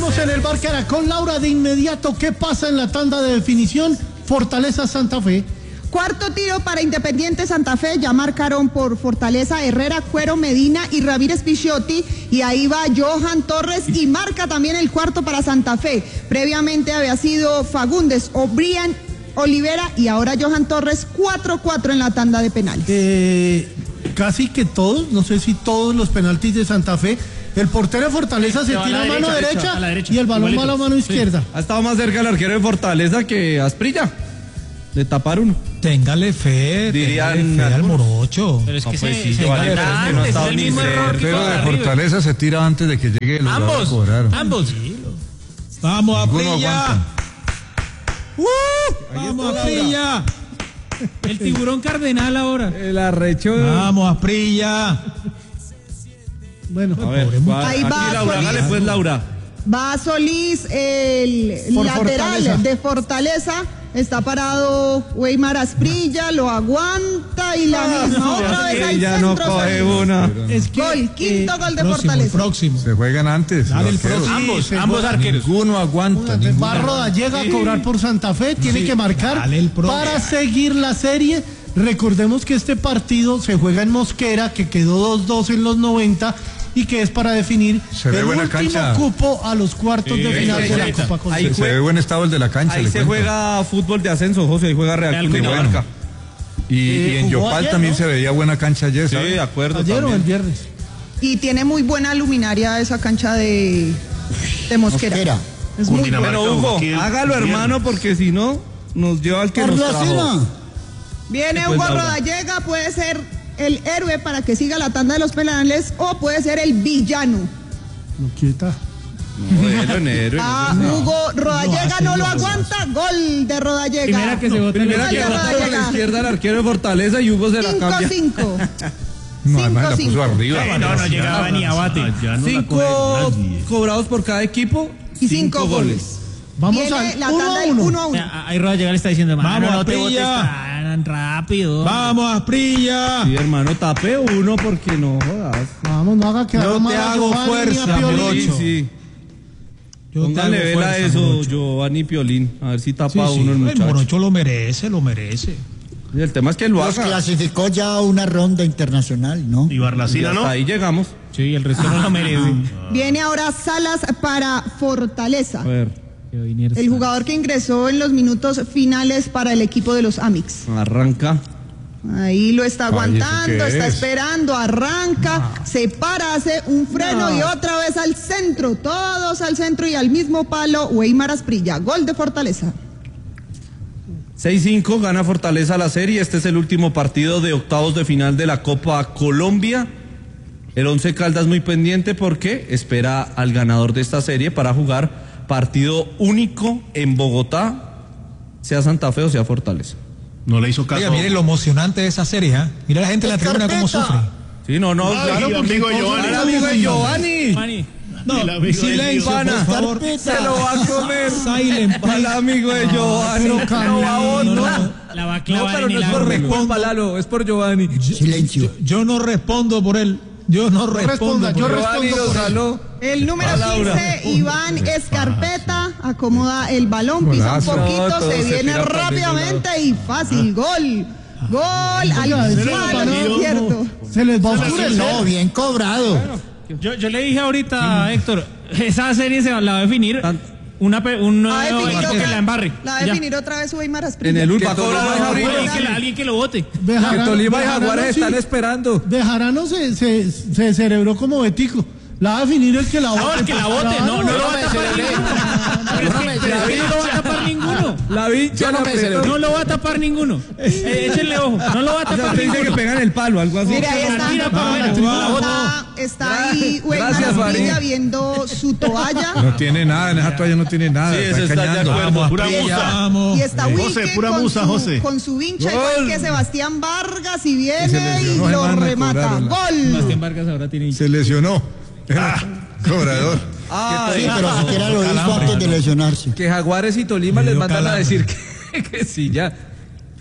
Estamos en el Bar Caracol. Laura, de inmediato, ¿qué pasa en la tanda de definición? Fortaleza Santa Fe. Cuarto tiro para Independiente Santa Fe, ya marcaron por Fortaleza Herrera, Cuero Medina y Ramírez Picciotti, y ahí va Johan Torres y marca también el cuarto para Santa Fe. Previamente había sido Fagundes, O'Brien, Olivera y ahora Johan Torres, 4-4 en la tanda de penales. Casi que todos, no sé si todos los penaltis de Santa Fe, el portero de Fortaleza se tira a mano derecha y el balón va a la mano izquierda. Ha estado más cerca el arquero de Fortaleza que Asprilla de tapar uno. Téngale fe, dirían fe al morocho. Pero es que no, pues sí, no ha estado ni cerca. El arquero de Fortaleza se tira antes de que llegue el lugar a cobrar. Ambos. Vamos a Ninguno Prilla. aguanta. Vamos a Prilla. El tiburón cardenal ahora. El arrecho. Vamos a Prilla. Bueno, A ver, Ahí va aquí Laura, Solís. dale pues Laura. Va Solís, el Por lateral Fortaleza. de Fortaleza. Está parado Weimar Asprilla, lo aguanta y la misma otra vez al Ya no centro. coge Solís. una. es que Gol, quinto gol de Fortaleza. Próximo. Se juegan antes. Dale los el arqueros. Ambos arqueros. Ninguno aguanta. Barroda llega a cobrar por Santa Fe, tiene que marcar Dale el próximo. para seguir la serie. Recordemos que este partido se juega en Mosquera, que quedó 2-2 en los 90 y que es para definir Se ve el buena último cancha. cupo a los cuartos de final de la ahí Copa está. Concepción. Se ve buen estado el de la cancha. Ahí le se cuento. juega fútbol de ascenso, José, ahí juega Real Real Cundinamarca. Y en jugó Yopal ayer, también ¿no? se veía buena cancha ayer, Sí, ¿sabes? de acuerdo. Ayer o también. el viernes. Y tiene muy buena luminaria esa cancha de Mosquera. Es muy buena. Bueno, Hugo, hágalo hermano, porque si no, nos lleva al que nos trajo. Viene pues, Hugo Laura. Rodallega, puede ser el héroe para que siga la tanda de los penales o puede ser el villano. No quieta. No, héroe. Hugo Rodallega no lo aguanta, gol de Rodallega. Primera que se vota. Primera Gol que de bota por la Rodallega. izquierda el arquero de Fortaleza y Hugo se la cambia. 5-5. No, además la 5-5. puso arriba. No llegaba ni a bate. 5 cobrados por cada equipo Y 5 goles. Vamos Viene al la tanda del 1-1. 1-1. Ahí Rodallega le está diciendo, Vamos, mano, no te botes Asprilla. tan rápido. Vamos a Prilla. Sí, hermano, tape uno porque no jodas. Vamos, no haga que Yo haga mal te a hago Giovanni ni a fuerza, Piolín. Morocho. Sí. Yo te Póngale hago vela a fuerza, eso, Morocho. Giovanni Piolín. A ver si tapa Sí, sí. uno el El muchacho. Morocho lo merece, lo merece. Y el tema es que lo Los haga. clasificó ya a una ronda internacional, ¿no? Y Barlacina, ¿no? Hasta ahí llegamos. Sí, el resto no lo merece. Viene ahora Salas para Fortaleza. A ver, El jugador que ingresó en los minutos finales para el equipo de los Amix. arranca. Ahí lo está aguantando, ¿eso qué está es? esperando, arranca, se para, hace un freno y otra vez al centro, todos al centro y al mismo palo, Weimar Asprilla, gol de Fortaleza. 6-5, gana Fortaleza la serie. Este es el último partido de octavos de final de la Copa Colombia. El Once Caldas muy pendiente porque espera al ganador de esta serie para jugar partido único en Bogotá, sea Santa Fe o sea Fortaleza. No le hizo caso. Oiga, mire lo emocionante de esa serie, ¿ah? Mira la gente en la tribuna cómo sufre. Sí, no, Ay, amigo de Giovanni. Al amigo de Giovanni. Mani, No, El amigo de silencio, Pana. por favor. Se lo va a comer. Silent, Al please. amigo de Giovanni. pero Camilo, No, la va a No, clavar pero en no el es por mi ángulo. culpa, Lalo, es por Giovanni. Silencio. Yo no respondo por él. Yo no respondo responda, por yo él. Giovanni lo saló. El número A Laura. 15, Iván Escarpeta, acomoda el balón, pisa un Golazo. poquito, No, todo se se viene tira por rápidamente y fácil, gol. Gol al palo izquierdo. Se les va a oscurecer. No, bien cobrado. Yo le dije ahorita a Héctor, esa serie la va a definir un Va a nuevo definir equipo que la embarre. La va a Ya. definir otra vez Weimar Asprilla. En el Ulpa Que cobra Tolima ahorita. Alguien que lo vote. Bejarano sí. esperando. Bejarano se celebró como Betico. La va a definir el que la vote. No, el que la vote, no lo va a tapar ninguno. No lo va a tapar ninguno. La vincha no me No lo va a tapar ninguno. Échenle ojo, no lo va a tapar Usted dice que ninguno. pegan el palo, algo así. Mire, ahí está. Mira, Pamela, Está ahí Weimar Gracias, Asprilla Farid. viendo su toalla. No tiene nada, en esa toalla no tiene nada. Sí, está eso está de engañando. acuerdo. Pura musa. Vamos. Y está José, Wilke pura musa, José. con su vincha, Gol. igual que Sebastián Vargas, y se viene lesionó, y lo hermano, remata. cobraron. Gol. Sebastián Vargas ahora tiene. Se lesionó. Cobrador. Sí, pero siquiera lo hizo antes de lesionarse. Que Jaguares y Tolima Le les dio mandan a calambre. decir que sí, ya.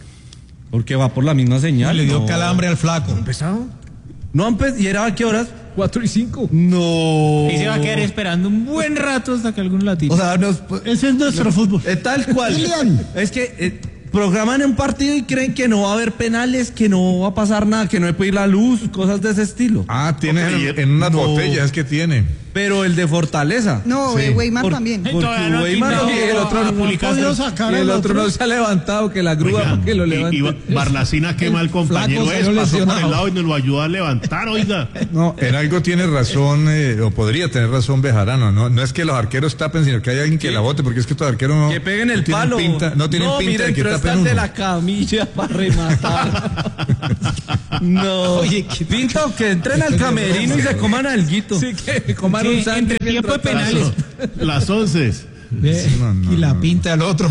Porque va por la misma señal. Le dio no. calambre al flaco. ¿No han ¿Y era a qué horas? 4 y 5. No. Y se va a quedar esperando un buen rato hasta que alguno la tire. O sea, Ese es nuestro fútbol. tal cual. Es que programan un partido y creen que no va a haber penales, que no va a pasar nada, que no hay que ir la luz, cosas de ese estilo. Ah, tiene en unas botellas que tiene. Pero el de Fortaleza. No, Sí. Weimar Por- también. Porque Todavía no Weimar quitado no tiene, el otro no publicaste. podido sacar Y al el otro otro. no se ha levantado, que la grúa Oiga, para que lo levante. Barlacina, qué mal compañero flaco es, salió pasó por lesionado. el lado y nos lo ayudó a levantar, oiga. No, en algo tiene razón, o podría tener razón Bejarano, ¿no? No es que los arqueros tapen, sino que hay alguien que la bote, porque es que estos arqueros no. Que peguen el no tienen palo. pinta- no tienen pinta miren, de que pero tapen están uno. de la camilla para rematar. No. Oye, ¿qué pinta o que entren al camerino y se coman alguito. Sí, que coman Sí, un sándwich entre tiempo de mientras penales. Las 11. No, y la no. pinta al otro.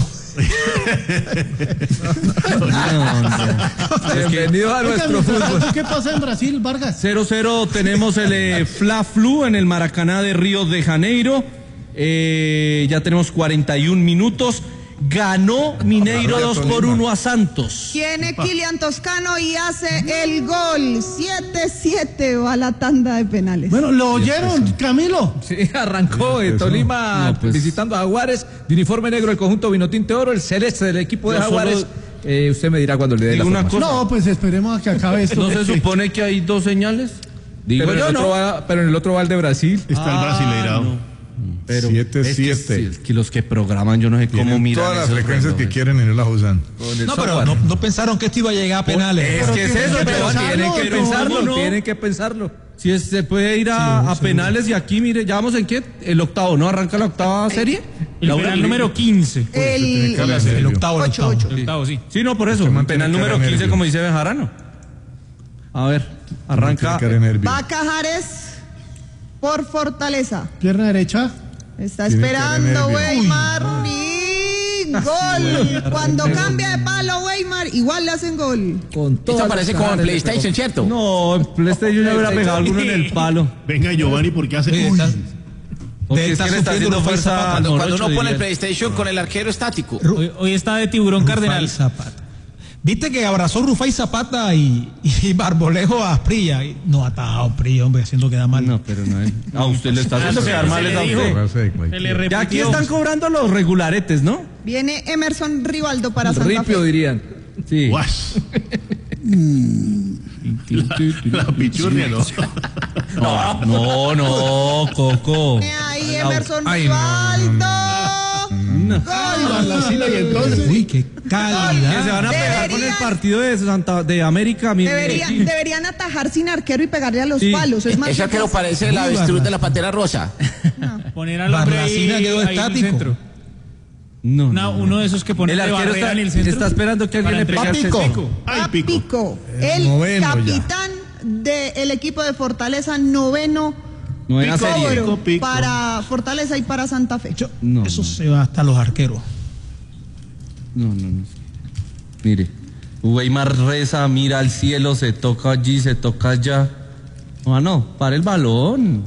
Bienvenido a nuestro fútbol. ¿Qué pasa en Brasil, Vargas? 0-0 tenemos el Fla-Flu en el Maracaná de Río de Janeiro. Ya tenemos 41 minutos. Ganó Mineiro 2-1 a Santos. Tiene Kylian Toscano y hace el gol. 7-7 va la tanda de penales. Bueno, ¿lo oyeron, Camilo? Sí, arrancó Tolima No, pues. visitando a Jaguares, de uniforme negro el conjunto Vinotinte Oro, el celeste del equipo de Yo solo- Jaguares. Usted me dirá cuando le dé la Digo una formación. cosa. No, pues esperemos a que acabe esto. ¿No se supone que hay dos señales? Digo Pero, yo, ¿no? pero en el otro va el de Brasil. Está el brasileirado. no. Pero 7-7. es que los que programan, yo no sé cómo Tienen miran todas las esos frecuencias que relojes. quieren y no las usan. No, pero no pensaron que esto iba a llegar a penales. Es que es eso, Pero pero tienen que pero pensarlo, ¿cómo ¿no? Tienen que pensarlo. Si se puede ir a penales y aquí, mire, ya vamos en qué, el octavo, ¿no? Arranca la octava serie. El penal número 15. El El octavo, el octavo. Ocho. El octavo, sí. Sí, no, por eso, Este man penal tiene número cara de 15, nervio. como dice Bejarano. A ver, arranca. Tiene cara de nervio. Va Cajares por Fortaleza. Pierna derecha. Está Tiene cara de esperando nervio. Weimar y gol. Cuando cambia de palo Weimar, igual le hacen gol. Esto parece como en PlayStation, ¿cierto? No, en PlayStation ya hubiera pegado alguno en el palo. Venga, Giovanni, porque hace. Oye, Uy, Porque es está que le está sufriendo haciendo Rufai fuerza Zapata. al Cuando morocho, uno pone el diría. PlayStation con el arquero estático. Hoy está de tiburón cardenal. Rufai Zapata. Viste que abrazó Rufai Zapata y Barbolejo a Asprilla. No ha atajado Asprilla, hombre, haciendo queda mal. No, pero no es. A usted le está haciendo se- quedar se mal le esa dijo. usted. Se le Ya aquí repitió. están cobrando los regularetes, ¿no? Viene Emerson Rivaldo para Santa Ripio Fe. dirían. Sí. guas. La pichurria, ¿no? No, Coco. Ahí Emerson Ay, no, Rivaldo. Gol. Uy, qué Que se calidad. van a pegar con el partido de América. Deberían atajar sin arquero y pegarle a los Sí. palos. Es más Ese arquero difícil. parece la avestruz de la pantera rosa. Poner al hombre ahí, Barracina quedó ahí en el estático. centro. No, Uno de esos que pone El de arquero barrera en el centro. está esperando que alguien para le pegue al entregar Pico. Pico. Ay, A pico. Pico, el noveno ya. capitán del equipo de Fortaleza, novena Novena serie. cobro Pico, pico. para Fortaleza y para Santa Fe. No, Eso se va hasta los arqueros. no. Mire, Weimar reza, mira al cielo, se toca allí, se toca allá. No, para el balón.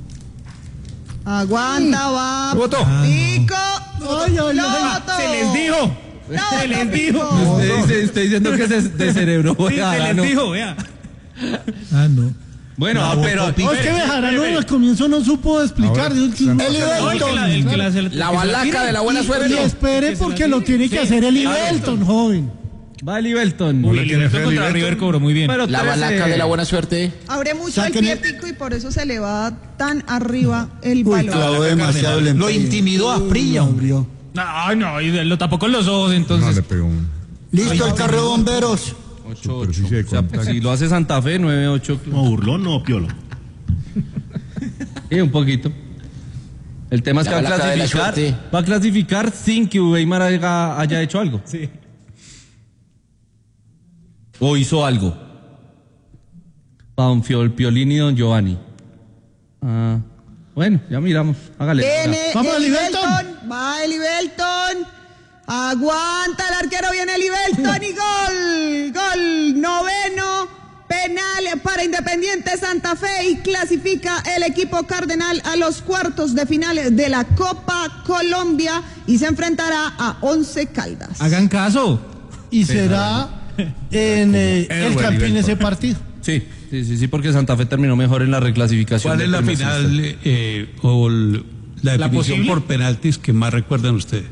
Aguanta, va. ¿Lo botó? Pico. Ay, ay, Lo ay. botó. Se les dijo. Lo Se les botó, dijo. Pico. Usted diciendo que es de cerebro. Sí, se les dijo, vea. Ah, no. Bueno, pero No, es que Bejarano al comienzo no supo explicar. Ahora, Dijo, Santa- no, No, el que la La balaca de la buena y suerte. espere porque lo tiene que hacer el Ibelton, joven. va el Ibelton. Uy, le tiene fe Liverpool al contra Liverpool. River cobró muy bien. Pero La 13. balaca de la buena suerte. Abre mucho el Saquen pie el- Pico y por eso se le va tan arriba el Uy, balón. clavó demasiado el Lo empeño. intimidó a Asprilla, hombre. Abrió. No, y lo tapó con los ojos, No entonces. le pegó un. Listo el carro de bomberos. 8-8. Superficie de O sea, contacto. si lo hace Santa Fe, 9-8. No, burlón, no, piolo. Sí, un poquito. El tema es que La va a balaca de la clasificar, suerte. va a clasificar sin que Weimar haya hecho algo. Sí. O hizo algo. Don Piolín y Don Giovanni. Ah, bueno, ya miramos. Hágale. Viene Vamos, el Libelton. Libelton, va el Libelton. Aguanta el arquero, viene el Libelton y gol. Gol, noveno, penal para Independiente Santa Fe y clasifica el equipo cardenal a los cuartos de finales de la Copa Colombia y se enfrentará a Once Caldas. Hagan caso. Y será en el Edward Campín Ibelton. ese partido. Sí. Sí, porque Santa Fe terminó mejor en la reclasificación. ¿Cuál es la final la definición posible? por penaltis que más recuerdan ustedes?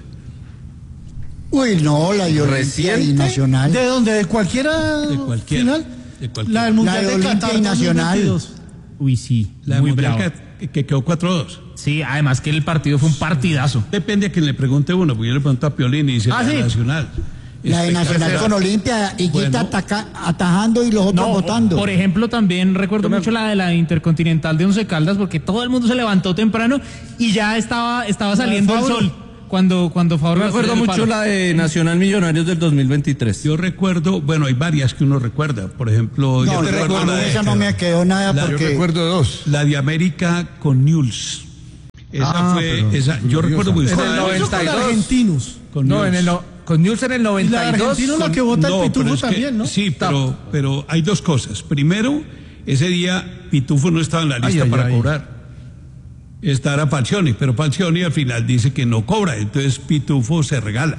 Uy, no, la de Olimpia y Nacional. ¿De dónde? ¿De cualquiera De cualquiera. final? De cualquiera. La del Mundial La de de Olimpia Qatar y Nacional. 2022. Uy, sí. La muy mundial bravo. que quedó 4-2. Sí, además que el partido fue un partidazo. Depende a quien le pregunte uno, porque yo le pregunto a Piolín y dice Ah, la sí. Nacional. La de Nacional con Olimpia, y Bueno. atajando y los otros votando. Por ejemplo, también recuerdo mucho la de la Intercontinental de Once Caldas, porque todo el mundo se levantó temprano y ya estaba saliendo el Fabro. sol cuando Fabro Me acuerdo mucho la de Nacional Millonarios del 2023. Yo recuerdo, bueno, hay varias que uno recuerda. Por ejemplo, No, yo recuerdo a mí la esa no me quedó nada la- Yo porque recuerdo dos. la de América con News. Esa fue, yo recuerdo muy En el bien. 92. Con argentinos. Con No, News. con News en el Y la 92. argentina la que vota No, el pero Pitufo es que- también, ¿no? Sí, pero hay dos cosas. Primero, ese día Pitufo no estaba en la lista para cobrar. Esta era Falcioni, pero Falcioni al final dice que no cobra, entonces Pitufo se regala.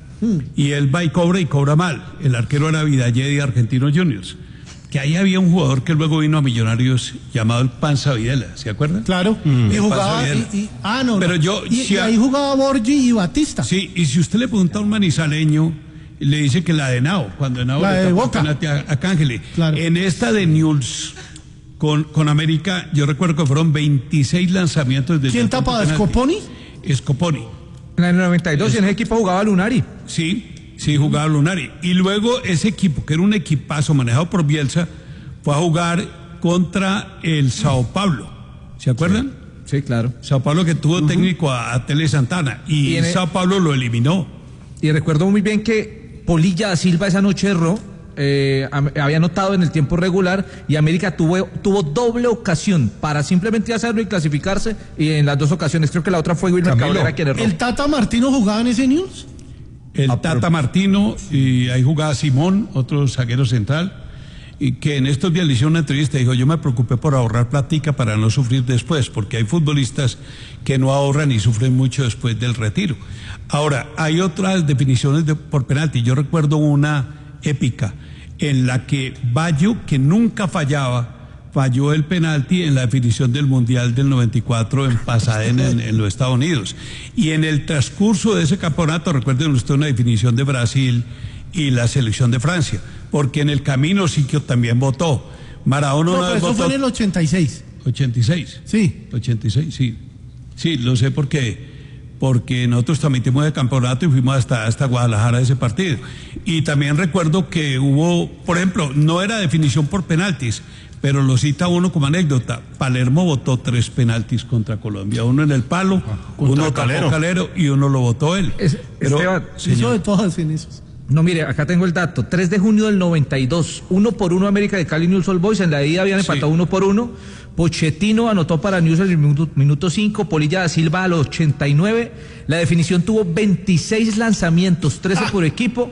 Y él va y cobra mal. El arquero era Vidalé de Argentinos Juniors. Que ahí había un jugador que luego vino a Millonarios llamado el Panza Videla, ¿se acuerdan? Claro. Y jugaba. Panza Videla. No. Pero yo- Y si a- ahí jugaba Borgi y Batista. Sí, y si usted le pregunta a un manizaleño, le dice que la de Henao, cuando Henao La le de tapó Boca. el penalti a Cángeli. Claro. En esta de News con América, yo recuerdo que fueron 26 lanzamientos de ¿Quién tapaba? ¿Scoponi? Scoponi. En el 92 y en ese equipo jugaba Lunari. Sí, jugaba Lunari. Y luego ese equipo, que era un equipazo manejado por Bielsa, fue a jugar contra el Sao Paulo. ¿Se acuerdan? Sí, claro. Sao Paulo que tuvo técnico a Tele Santana. Y en el- Sao Paulo lo eliminó. Y recuerdo muy bien que Polilla da Silva esa noche erró, había anotado en el tiempo regular y América tuvo doble ocasión para simplemente hacerlo y clasificarse, y en las dos ocasiones, creo que la otra fue Wilmer Camilo, Cabrera quien erró. ¿El Tata Martino jugaba en ese News? El Tata Martino, y ahí jugaba Simón, otro zaguero central, y que en estos días le hicieron una entrevista y dijo, yo me preocupé por ahorrar platica para no sufrir después, porque hay futbolistas que no ahorran y sufren mucho después del retiro. Ahora, hay otras definiciones por penalti. Yo recuerdo una épica en la que Bayo, que nunca falló el penalti en la definición del Mundial del 94 en Pasadena, en los Estados Unidos. Y en el transcurso de ese campeonato, recuerden usted una definición de Brasil y la selección de Francia, porque en el camino Siquio también votó. Maradona No, una pero vez eso votó. fue en el 86. 86. Sí. 86, sí. Sí, lo sé porque nosotros transmitimos el campeonato y fuimos hasta Guadalajara ese partido. Y también recuerdo que hubo, por ejemplo, no era definición por penaltis, pero lo cita uno como anécdota. Palermo votó 3 penaltis contra Colombia, uno en el palo, uno tapó Calero y uno lo votó él. Esteban, Hizo de todas en esos. No, mire, acá tengo el dato. 3 de junio del 92, 1-1 América de Cali News Old Boys. En la ida habían empatado 1-1. Pochettino anotó para News en el minuto 5. Polilla da Silva al 89. La definición tuvo 26 lanzamientos, 13 por equipo.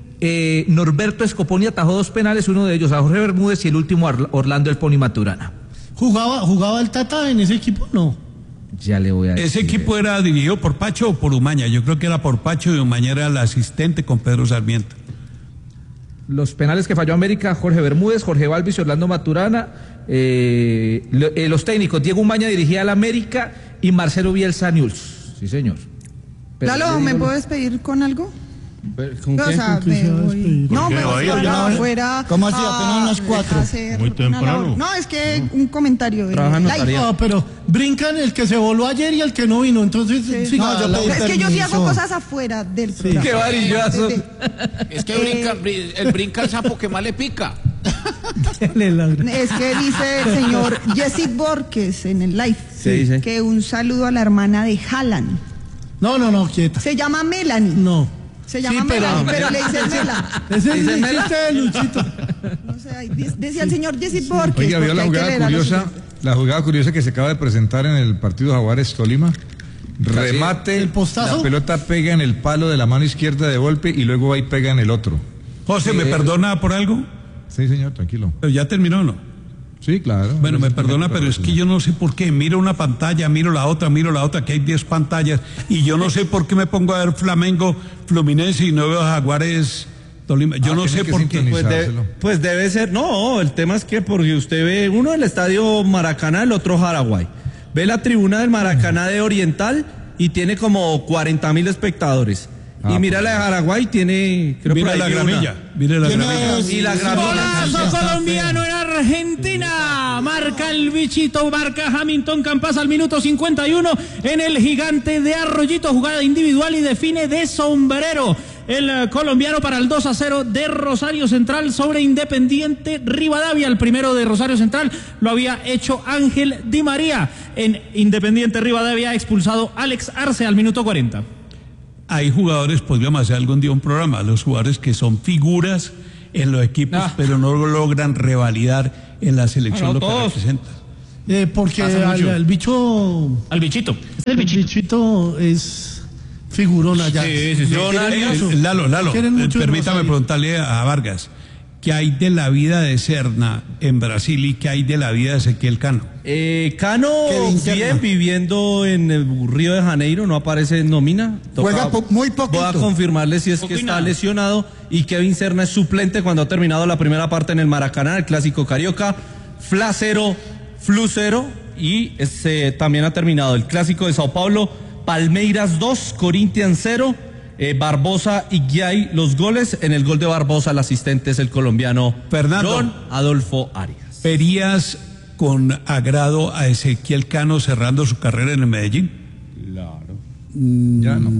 Norberto Scoponi atajó 2 penales, uno de ellos a Jorge Bermúdez y el último a Orlando El Pony Maturana. ¿Jugaba el Tata en ese equipo? No. Ya le voy a decir. Ese equipo era dirigido por Pacho o por Umaña. Yo creo que era por Pacho y Umaña era el asistente con Pedro Sarmiento. Los penales que falló América, Jorge Bermúdez, Jorge Balvis y Orlando Maturana. Los técnicos, Diego Umaña dirigía al América y Marcelo Bielsa News. Sí, señor. Pero Lalo, le ¿me digo- puedes pedir con algo? ¿Con O qué? sea, ¿Con qué se va a despedir? no, qué me va a voy ir? afuera. ¿Cómo así? Apenas las 4. Muy temprano. No, es que un comentario. Trabaja en live. notaría. No, pero brincan el que se voló ayer y el que no vino. Entonces, sí, No, yo pedí Es que yo sí hago permiso. cosas afuera del programa. Qué varillazo. Es que brinca el sapo que más le pica. Es que dice el señor Jesse Borges en el live dice? que un saludo a la hermana de Haaland. No, quieta. Se llama Melanie. No. Se llama Sí, pero- Melanie, pero le dicen Mela. Ese es el chiste de Luchito. No sé, ahí decía el señor Jesse Borges. Oiga, ¿vio porque la hay que jugada leer a los curiosa? oyentes. La jugada curiosa que se acaba de presentar en el partido Jaguares-Tolima. Remate, ¿El postazo? la pelota pega en el palo de la mano izquierda de golpe y luego va y pega en el otro. José, ¿me perdona por algo? Sí, señor, tranquilo. Pero ya terminó, ¿no? Sí, claro. Bueno, me perdona, pero es que yo no sé por qué. Miro una pantalla, miro la otra, que hay 10 pantallas, y yo no sé por qué me pongo a ver Flamengo, Fluminense y no veo Jaguares Tolima. Yo no sé por qué. Pues debe ser, no, el tema es que porque usted ve uno del estadio Maracaná, el otro Jaraguay. Ve la tribuna del Maracaná de Oriental y tiene como 40.000 espectadores. Y mira la de Jaraguay, tiene, creo que mira la gramilla, mira la gramilla. Y la gramilla. Golazo colombiano en Argentina. Marca el bichito, marca Hamilton Campas al minuto 51 en el Gigante de Arroyito. Jugada individual y define de sombrero el colombiano para el 2-0 de Rosario Central sobre Independiente Rivadavia. El primero de Rosario Central lo había hecho Ángel Di María. En Independiente Rivadavia expulsado Alex Arce al minuto 40. Hay jugadores, podríamos hacer algún día un programa, los jugadores que son figuras en los equipos, pero no logran revalidar en la selección lo que representa. Porque al bicho... Al bichito. El bichito es figurón allá. Sí. Lalo, permítame preguntarle a Vargas, ¿qué hay de la vida de Serna en Brasil y qué hay de la vida de Ezequiel Cano? Cano bien viviendo en el Río de Janeiro, no aparece en nómina. Juega muy poquito. Voy a confirmarle si es que está lesionado. Y Kevin Serna es suplente cuando ha terminado la primera parte en el Maracaná, el Clásico Carioca. Fla 0, Flu 0 y también ha terminado el Clásico de Sao Paulo, Palmeiras 2, Corinthians 0. Barbosa y Guiay los goles. En el gol de Barbosa el asistente es el colombiano Fernando John Adolfo Arias. ¿Verías con agrado a Ezequiel Cano cerrando su carrera en el Medellín? Claro. Ya no.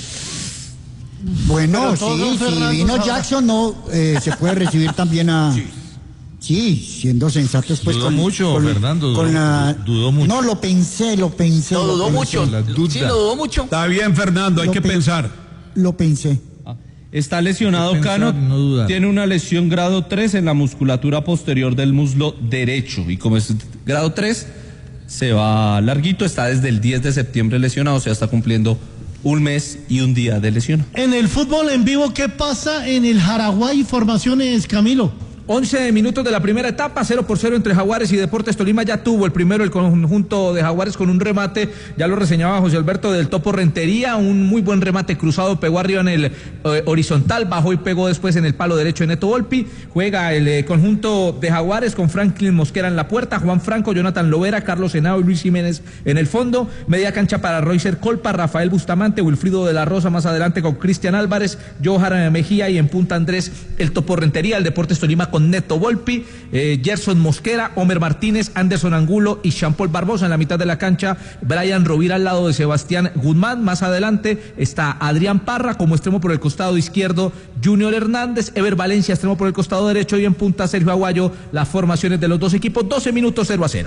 Bueno, sí, si vino Jackson no se puede recibir también a... Sí, siendo sensatos pues dudó mucho, Fernando, dudó mucho. No, lo pensé. Lo dudó mucho. Sí, lo dudó mucho. Está bien, Fernando, hay que pensar. Lo pensé. Está lesionado Cano, tiene una lesión grado 3 en la musculatura posterior del muslo derecho y como es grado 3 se va larguito, está desde el 10 de septiembre lesionado, o sea, está cumpliendo un mes y un día de lesión. En el fútbol en vivo, ¿qué pasa en el Jaraguay? Formaciones, Camilo. 11 minutos de la primera etapa, 0-0 entre Jaguares y Deportes Tolima. Ya tuvo el primero el conjunto de Jaguares con un remate, ya lo reseñaba José Alberto del Topo Rentería, un muy buen remate cruzado, pegó arriba en el horizontal, bajó y pegó después en el palo derecho de Neto Volpi. Juega el conjunto de Jaguares con Franklin Mosquera en la puerta, Juan Franco, Jonathan Lovera, Carlos Henao y Luis Jiménez en el fondo. Media cancha para Roycer Colpa, Rafael Bustamante, Wilfrido de la Rosa más adelante con Cristian Álvarez, Johan Mejía y en punta Andrés el Topo Rentería. El Deportes Tolima con Neto Volpi, Gerson Mosquera, Homer Martínez, Anderson Angulo y Jean Paul Barbosa en la mitad de la cancha. Brian Rovira al lado de Sebastián Guzmán. Más adelante está Adrián Parra como extremo por el costado izquierdo, Junior Hernández, Ever Valencia extremo por el costado derecho y en punta Sergio Aguayo. Las formaciones de los dos equipos, 12 minutos 0-0.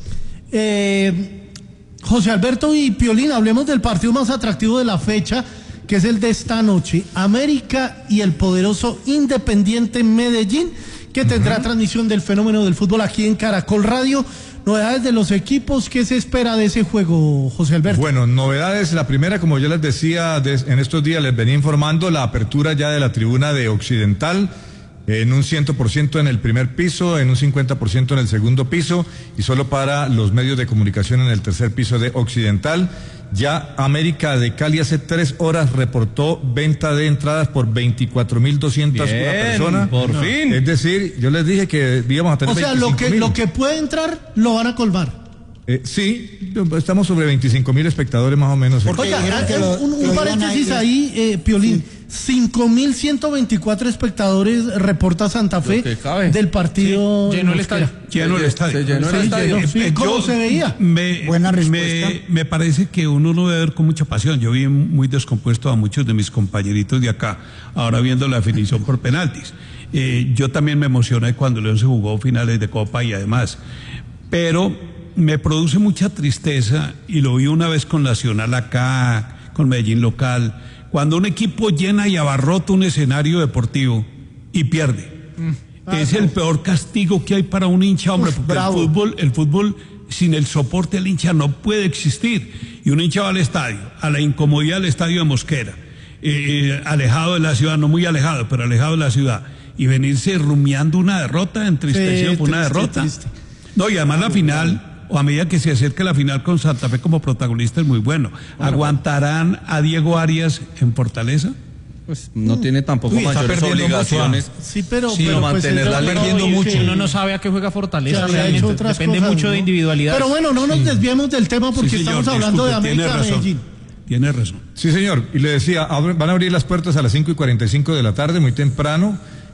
José Alberto y Piolín, hablemos del partido más atractivo de la fecha, que es el de esta noche, América y el poderoso Independiente Medellín, que tendrá transmisión del fenómeno del fútbol aquí en Caracol Radio. Novedades de los equipos, ¿qué se espera de ese juego, José Alberto? Bueno, novedades, la primera, como yo les decía, en estos días les venía informando, la apertura ya de la tribuna de Occidental, en un 100% en el primer piso, en un 50% en el segundo piso, y solo para los medios de comunicación en el tercer piso de Occidental. Ya América de Cali hace 3 horas reportó venta de entradas por 24.200 por persona. Por fin. Es decir, yo les dije que íbamos a tener 25.000. Lo que puede entrar lo van a colmar. Sí, estamos sobre 25.000 espectadores más o menos. Oiga, un paréntesis ahí, Piolín. 5.124 espectadores reporta Santa Fe del partido. Sí, llenó el estadio. Llenó el estadio. ¿Cómo se veía? Buena respuesta. Me parece que uno lo debe ver con mucha pasión. Yo vi muy descompuesto a muchos de mis compañeritos de acá, ahora viendo la definición por penaltis. Yo también me emocioné cuando León se jugó finales de Copa y además. Pero me produce mucha tristeza, y lo vi una vez con Nacional acá, con Medellín local, cuando un equipo llena y abarrota un escenario deportivo y pierde. Es el peor castigo que hay para un hincha, hombre, porque el fútbol sin el soporte del hincha no puede existir. Y un hincha va al estadio, a la incomodidad del estadio de Mosquera, alejado de la ciudad, no muy alejado, pero alejado de la ciudad, y venirse rumiando una derrota, entristecido por una derrota. No, y además la final, o a medida que se acerca la final con Santa Fe como protagonista, es muy bueno. ¿Aguantarán a Diego Arias en Fortaleza? pues no tiene tampoco Uy, está mayores perdiendo obligaciones. Sí, pero sino mantener la ella- línea. perdiendo mucho. Uno no sabe a qué juega Fortaleza, Ya había realmente. hecho otras Depende cosas, mucho ¿no? de individualidad. Pero bueno, no nos desviemos del tema porque Sí, señor, estamos hablando de disculpe, América Medellín. Tiene razón. Sí, señor. Y le decía, van a abrir las puertas a las 5:45 de la tarde, muy temprano.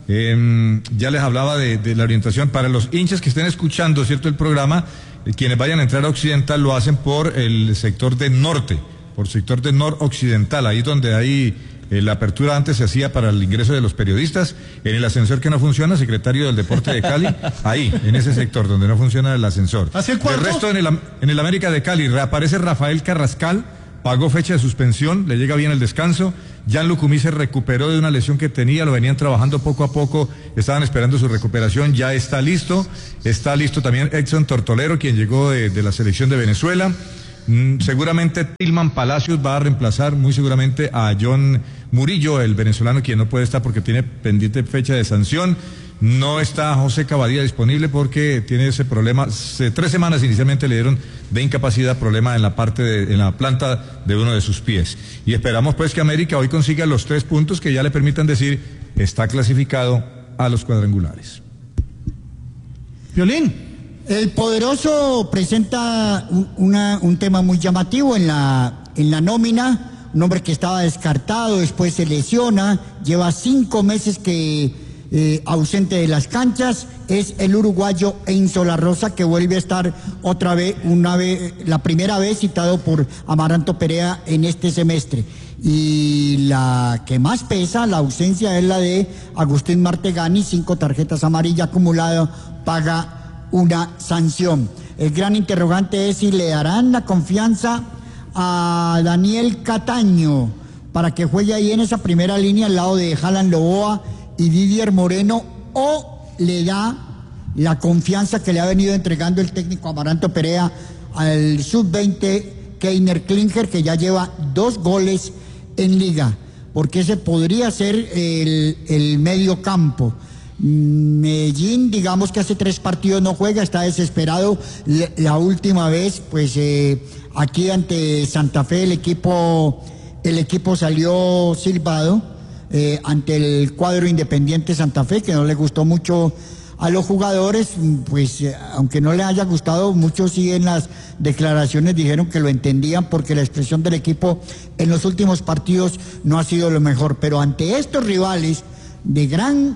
Ya les hablaba de la orientación para los hinchas que estén escuchando, ¿cierto?, el programa. Quienes vayan a entrar a Occidental lo hacen por el sector de norte, por sector de noroccidental, ahí donde hay la apertura antes se hacía para el ingreso de los periodistas, en el ascensor que no funciona, secretario del Deporte de Cali, ahí, en ese sector donde no funciona el ascensor. ¿Hace cuánto? El resto en el América de Cali reaparece Rafael Carrascal, pagó fecha de suspensión, le llega bien el descanso. Jan Lucumí se recuperó de una lesión que tenía, lo venían trabajando poco a poco, estaban esperando su recuperación, ya está listo también Edson Tortolero, quien llegó de la selección de Venezuela. Seguramente Tilman Palacios va a reemplazar muy seguramente a John Murillo, el venezolano, quien no puede estar porque tiene pendiente fecha de sanción. No está José Cavadía disponible porque tiene ese problema. 3 semanas inicialmente le dieron de incapacidad, problema en la planta de uno de sus pies. Y esperamos pues que América hoy consiga los 3 puntos que ya le permitan decir está clasificado a los cuadrangulares. Violín. El Poderoso presenta un tema muy llamativo en la nómina. Un hombre que estaba descartado, después se lesiona, lleva 5 meses ausente de las canchas, es el uruguayo Enzo La Rosa, que vuelve a estar la primera vez citado por Amaranto Perea en este semestre. Y la que más pesa, la ausencia, es la de Agustín Martegani, 5 tarjetas amarillas acumuladas, paga una sanción. El gran interrogante es si le darán la confianza a Daniel Cataño para que juegue ahí en esa primera línea al lado de Jalan Loboa y Didier Moreno, o le da la confianza que le ha venido entregando el técnico Amaranto Perea al sub-20 Keiner Klinger, que ya lleva 2 goles en liga, porque ese podría ser el medio campo. Medellín, digamos que hace 3 partidos no juega, está desesperado. La última vez, pues aquí ante Santa Fe el equipo salió silbado ante el cuadro Independiente Santa Fe, que no le gustó mucho a los jugadores. Pues aunque no le haya gustado, muchos sí en las declaraciones dijeron que lo entendían porque la expresión del equipo en los últimos partidos no ha sido lo mejor. Pero ante estos rivales de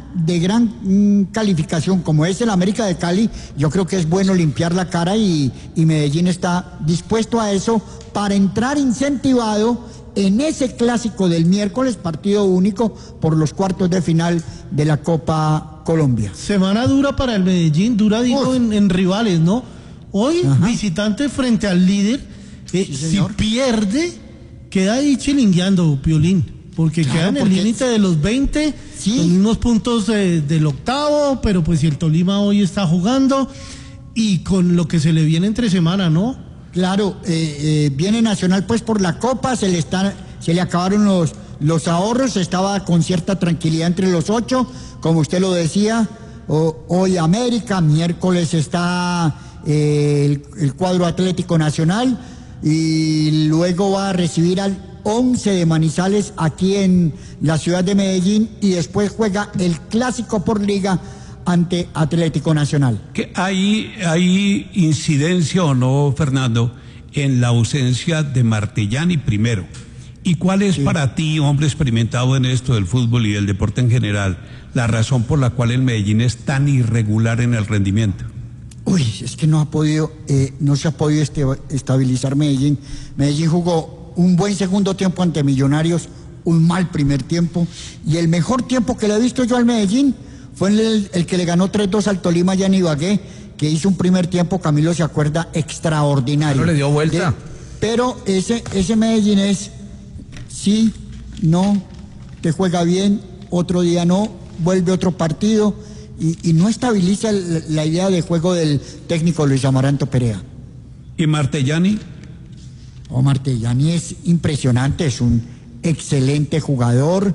gran calificación como es el América de Cali, yo creo que es bueno limpiar la cara y Medellín está dispuesto a eso para entrar incentivado en ese clásico del miércoles, partido único por los cuartos de final de la Copa Colombia. Semana dura para el Medellín, dura digo en rivales, ¿no? Hoy visitante frente al líder, si pierde, queda ahí chilingueando, Piolín. Porque queda en el límite de los 20, los mismos puntos del octavo, pero pues si el Tolima hoy está jugando y con lo que se le viene entre semana, ¿no? Claro, viene Nacional pues por la Copa, se le acabaron los ahorros, estaba con cierta tranquilidad entre los 8, como usted lo decía. Hoy América, miércoles está el cuadro Atlético Nacional y luego va a recibir al 11 de Manizales aquí en la ciudad de Medellín y después juega el clásico por liga ante Atlético Nacional. ¿Que hay incidencia o no, Fernando, en la ausencia de Martellani primero? ¿Y cuál es para ti, hombre experimentado en esto del fútbol y del deporte en general, la razón por la cual el Medellín es tan irregular en el rendimiento? Uy, es que no se ha podido estabilizar Medellín. Medellín jugó un buen segundo tiempo ante Millonarios, un mal primer tiempo, y el mejor tiempo que le he visto yo al Medellín fue el que le ganó 3-2 al Tolima ya en Ibagué, que hizo un primer tiempo, Camilo se acuerda, extraordinario. No le dio vuelta. Pero ese Medellín es, sí, no, te juega bien, otro día no, vuelve otro partido, y no estabiliza la idea de juego del técnico Luis Amaranto Perea. ¿Y Martellani? Martellani es impresionante, es un excelente jugador.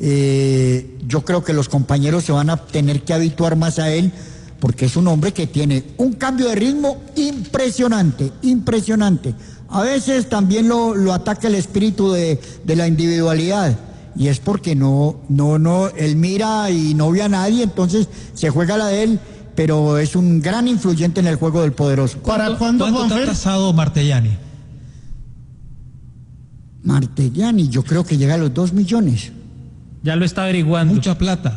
Yo creo que los compañeros se van a tener que habituar más a él, porque es un hombre que tiene un cambio de ritmo impresionante. A veces también lo ataca el espíritu de la individualidad, y es porque no, él mira y no ve a nadie, entonces se juega la de él, pero es un gran influyente en el juego del poderoso. ¿Para cuándo está tasado Martellani? Martellani, yo creo que llega a los 2 millones. Ya lo está averiguando. Mucha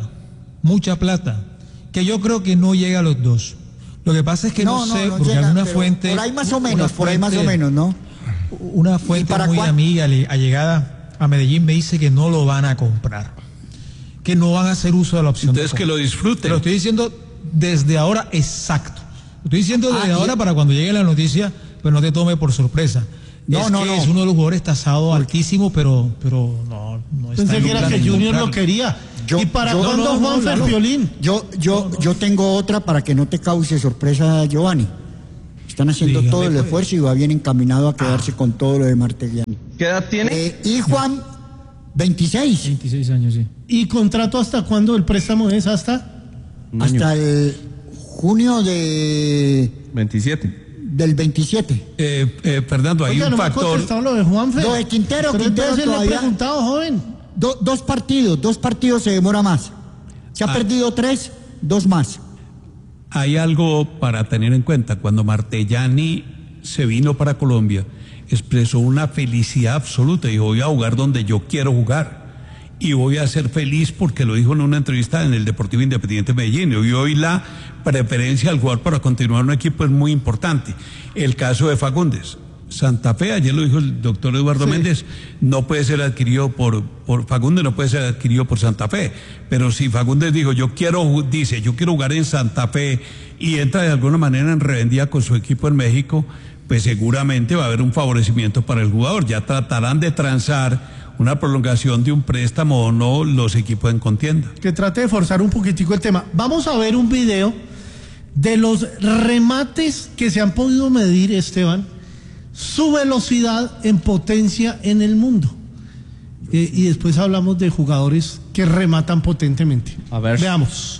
plata, que yo creo que no llega a los 2. Lo que pasa es que no sé, porque llega, alguna fuente... Por ahí más o menos, ¿no? Una fuente muy amiga, allegada a Medellín, me dice que no lo van a comprar, que no van a hacer uso de la opción. Entonces que lo disfruten. Te lo estoy diciendo desde ahora exacto. Lo estoy diciendo desde ahora para cuando llegue la noticia, pues no te tome por sorpresa. Es uno de los jugadores tasados altísimo, pero no está. Pensé que era que Junior lo quería. ¿Y para cuándo Juanfer Piolín? Yo tengo otra para que no te cause sorpresa, Giovanni. Están haciendo todo el esfuerzo y va bien encaminado a quedarse con todo lo de Martellani. ¿Qué edad tiene? Y Juan, 26. 26 años, sí. ¿Y contrato hasta cuándo? ¿El préstamo es hasta? Hasta el junio de... 27. Del 27. Fernando, hay un factor. Lo de Juanfer. Lo de Quintero todavía. Le he preguntado, joven. Dos partidos se demora más. Se ha perdido 3, 2 más. Hay algo para tener en cuenta. Cuando Martellani se vino para Colombia, expresó una felicidad absoluta. Dijo, voy a jugar donde yo quiero jugar. Y voy a ser feliz porque lo dijo en una entrevista en el Deportivo Independiente Medellín. Y hoy la preferencia al jugador para continuar un equipo es muy importante. El caso de Fagundes. Santa Fe, ayer lo dijo el doctor Eduardo Méndez, no puede ser adquirido por Fagundes, no puede ser adquirido por Santa Fe. Pero si Fagundes dijo, yo quiero jugar en Santa Fe y entra de alguna manera en revendía con su equipo en México, pues seguramente va a haber un favorecimiento para el jugador. Ya tratarán de transar una prolongación de un préstamo o no los equipos en contienda. Que trate de forzar un poquitico el tema. Vamos a ver un video de los remates que se han podido medir, Esteban, su velocidad en potencia en el mundo. Y después hablamos de jugadores que rematan potentemente. A ver. Veamos.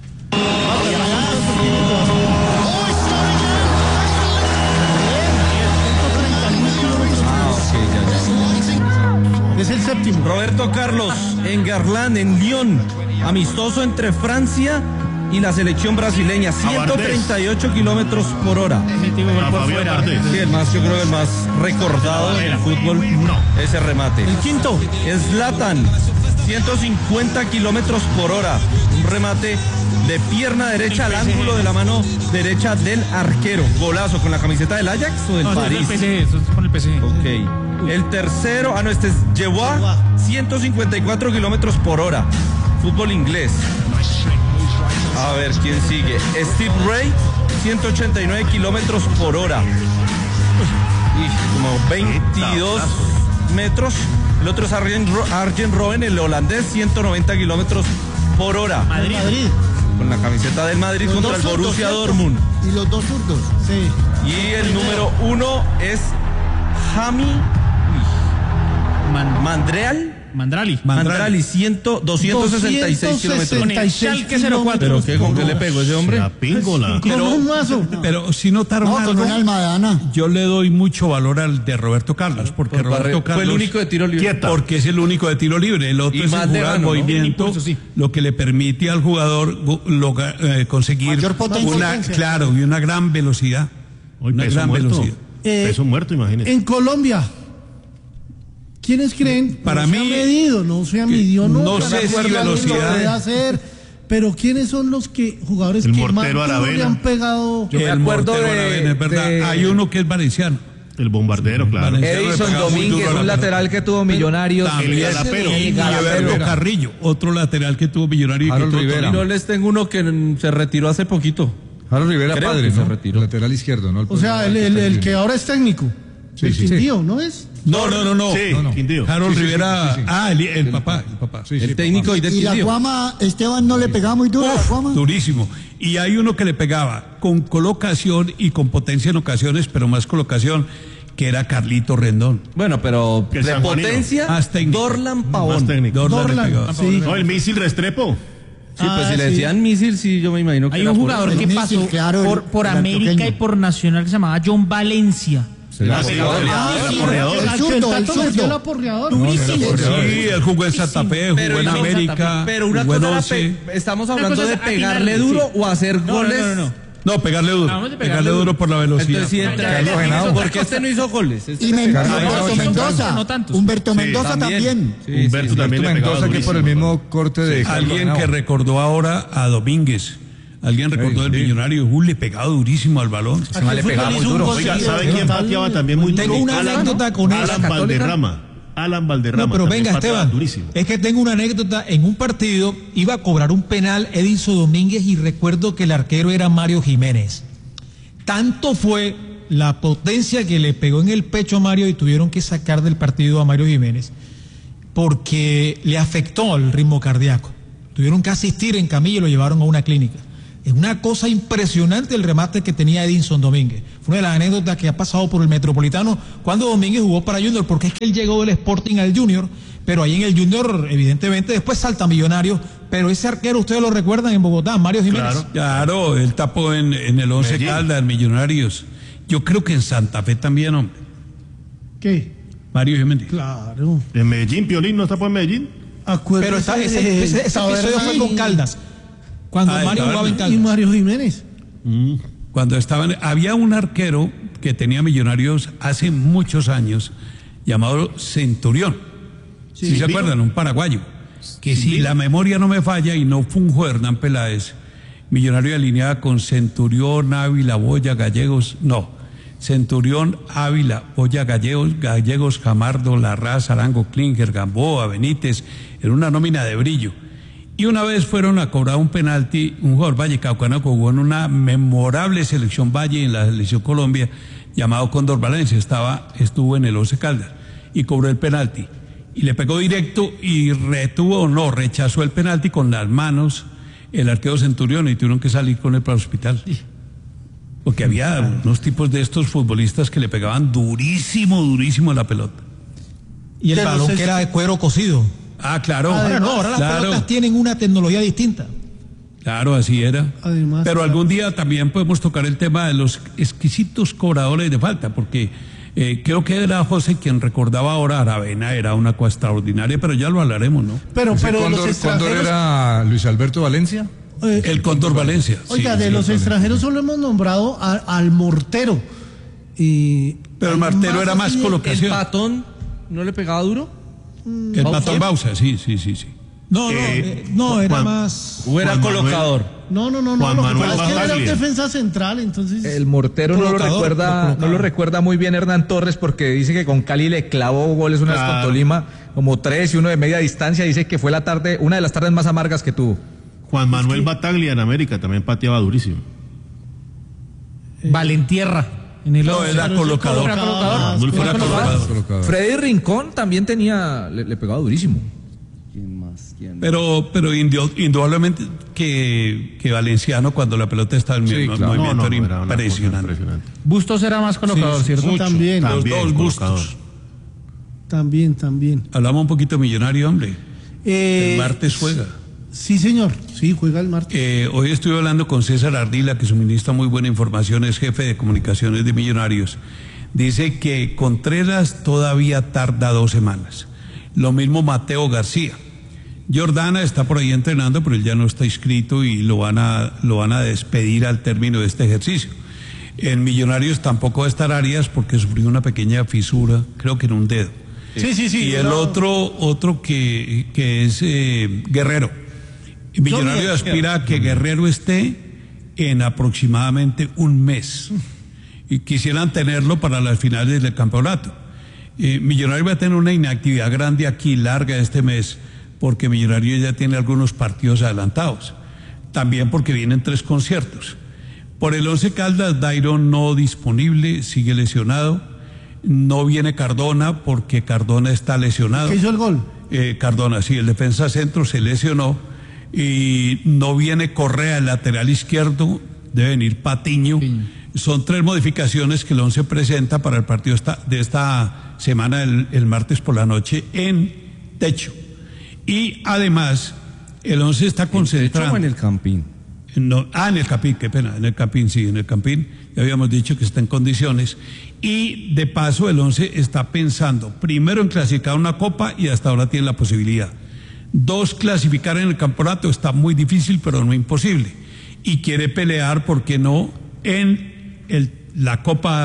Es el séptimo. Roberto Carlos en Garland, en Lyon, amistoso entre Francia y la selección brasileña, 138 kilómetros por hora. Sí, el más, yo creo, el más recordado en el fútbol, ese remate. El quinto. Zlatan, 150 kilómetros por hora. Un remate de pierna derecha al ángulo de la mano derecha del arquero. Golazo con la camiseta del Ajax o del París. Eso es con el PSG. Ok. El tercero, este es Jewa, 154 kilómetros por hora. Fútbol inglés. A ver, ¿quién sigue? Steve Ray, 189 kilómetros por hora. Y como 22 metros. El otro es Arjen Robben, el holandés, 190 kilómetros por hora. Madrid. Con la camiseta del Madrid contra el Borussia Dortmund. Y los 2 zurdos. Sí. Y el número 1 es Jami Mandrali, 266 kilómetros. Con el Schalke 04. ¿Pero qué? ¿Con qué le pegó ese hombre? La píngola. Pero si notaron algo, con una almadana. yo le doy mucho valor al de Roberto Carlos, porque Roberto Carlos fue el único de tiro libre. Porque es el único de tiro libre. El otro Y es más el de jugar mano, ¿no? movimiento, El impulso, sí. lo que le permite al jugador conseguir Mayor potencia. y una gran velocidad. Hoy Una peso gran muerto. velocidad. Peso muerto, imagínese. En Colombia, ¿quiénes creen? Para no mí, se ha medido, no se ha medido, no sé si lo velocidad. puede hacer, pero ¿quiénes son los jugadores El que más Mortero duro Aravena. le han pegado? Yo me acuerdo Mortero Aravena, es verdad. Hay uno que es valenciano. El bombardero, claro. Valenciano. Edison le pegaba muy Domínguez, duro a la un pelota. lateral que tuvo Millonarios. También Galapero. y Alberto Carrillo, otro lateral que tuvo Millonario. Harold Rivera. Y no les tengo uno que se retiró hace poquito. Harold Rivera, Creo padre, que se ¿no? retiró. Lateral izquierdo, ¿no? O sea, el que ahora es técnico. Sí, el sí. Quindío, ¿no es? No. Sí, Quindío. Harold Sí, sí, Rivera. sí, sí. Ah, el papá. Sí, sí, El técnico y del Y la Quindío. Guama, Esteban no le pegaba muy duro a la Guama. Durísimo. Y hay uno que le pegaba con colocación y con potencia en ocasiones, pero más colocación, que era Carlito Rendón. Bueno, pero Que el de sanjuanino. potencia, Más técnico. Dorlan Más Pavón. técnico. Dorlan le Dorlan, pegaba. sí. No, el misil Restrepo. Sí, pues si le sí. decían misil, sí, yo me imagino que Hay era un por jugador eso. que El pasó Misil, claro, por el América antioqueño. y por Nacional que se llamaba John Valencia. El aporreador. Durísimo. Sí, él jugó en Santa Fe, jugó en América. Pero una jugó en cosa Once. estamos hablando de pegarle duro o hacer goles. No, pegarle duro. Pegarle duro por la velocidad. Entonces, si entra, porque este no hizo goles. Y Humberto Mendoza. Humberto Mendoza también. Humberto Mendoza, que por el mismo corte de alguien que recordó ahora a Domínguez. Alguien recordó el Millonario. Le pegaba durísimo al balón. Le pegaba muy duro. Oiga, ¿sabe quién pateaba también muy duro? Tengo una anécdota con Alan Valderrama. No, pero venga, Esteban, es que tengo una anécdota. En un partido iba a cobrar un penal Edinson Domínguez y recuerdo que el arquero era Mario Jiménez. Tanto fue la potencia que le pegó en el pecho a Mario y tuvieron que sacar del partido a Mario Jiménez porque le afectó el ritmo cardíaco. Tuvieron que asistir en camilla y lo llevaron a una clínica. Es una cosa impresionante el remate que tenía Edinson Domínguez. Fue una de las anécdotas que ha pasado por el Metropolitano cuando Domínguez jugó para Junior, porque es que él llegó del Sporting al Junior, pero ahí en el Junior, evidentemente, después salta Millonario, pero ese arquero ustedes lo recuerdan en Bogotá, Mario Jiménez. Claro, él tapó en el Once Caldas, Millonarios. Yo creo que en Santa Fe también, hombre. ¿Qué? Mario Jiménez. Claro. ¿En Medellín, Piolín no tapó en Medellín? Pero ese episodio fue con Caldas. Cuando Mario jugaba en Caldas. Y Mario Jiménez. Cuando estaban, había un arquero que tenía Millonarios hace muchos años, llamado Centurión. ¿Sí se acuerdan? Un paraguayo. Que si la memoria no me falla y no funjo Hernán Peláez, Millonario alineaba con Centurión, Ávila, Boya, Gallegos. No. Centurión, Ávila, Boya, Gallegos, Jamardo, Larraz, Arango, Klinger, Gamboa, Benítez. Era una nómina de brillo. Y una vez fueron a cobrar un penalti, un jugador vallecaucano que jugó en una memorable selección Valle, en la selección Colombia, llamado Cóndor Valencia, estuvo en el Once Caldas, y cobró el penalti. Y le pegó directo y rechazó el penalti con las manos el arquero Centurión y tuvieron que salir con él para el hospital. Porque había unos tipos de estos futbolistas que le pegaban durísimo a la pelota. Y el balón que era de cuero cocido. Ah, claro. Ahora las pelotas tienen una tecnología distinta. Claro, así era. Además, pero algún día también podemos tocar el tema de los exquisitos cobradores de falta, porque creo que era José quien recordaba ahora Aravena, era una cosa extraordinaria, pero ya lo hablaremos, ¿no? Pero ¿Cóndor era Luis Alberto Valencia? El Cóndor Valencia. Oiga, de los extranjeros solo hemos nombrado al Mortero. Pero el Mortero era más colocación. ¿El Patón no le pegaba duro? El Patón Bausa, sí. No, era más. ¿O era colocador? No. Juan Manuel Bataglia. Era defensa central, entonces. El Mortero no lo recuerda muy bien Hernán Torres, porque dice que con Cali le clavó goles una vez con Tolima, como 3 y uno de media distancia. Dice que fue una de las tardes más amargas que tuvo. Juan Manuel Bataglia en América también pateaba durísimo. Valentierra. Era colocador. Freddy Rincón también le pegaba durísimo. Pero indudablemente que Valenciano, cuando la pelota estaba en movimiento, era impresionante. Bustos era más colocador, ¿cierto? Mucho. También. Los dos Bustos. También. Hablamos un poquito de Millonario, hombre. El martes juega. Sí, señor. Sí, juega el martes. Hoy estuve hablando con César Ardila, que suministra muy buena información, es jefe de comunicaciones de Millonarios. Dice que Contreras todavía tarda 2 semanas. Lo mismo Mateo García. Jordana está por ahí entrenando, pero él ya no está inscrito y lo van a despedir al término de este ejercicio. En Millonarios tampoco va a estar Arias porque sufrió una pequeña fisura, creo que en un dedo. Sí. Y el otro que es Guerrero. Millonario aspira a que Guerrero esté en aproximadamente un mes y quisieran tenerlo para las finales del campeonato. Millonario va a tener una inactividad grande aquí, larga este mes, porque Millonario ya tiene algunos partidos adelantados, también porque vienen 3 conciertos. Por el Once Caldas, Dairon no disponible, sigue lesionado. No viene Cardona porque Cardona está lesionado. ¿Qué hizo el gol? Cardona, sí, el defensa centro se lesionó. Y no viene Correa, el lateral izquierdo, debe venir Patiño. Son 3 modificaciones que el Once presenta para el partido de esta semana, el martes por la noche, en techo. Y además, el Once está concentrando. ¿En el Techo o en el Campín? No, en el Campín, qué pena, en el Campín, sí, en el Campín, ya habíamos dicho que está en condiciones, y de paso el 11 está pensando primero en clasificar una copa y hasta ahora tiene la posibilidad. 2, clasificar en el campeonato está muy difícil, pero no imposible, y quiere pelear, ¿por qué no?, en la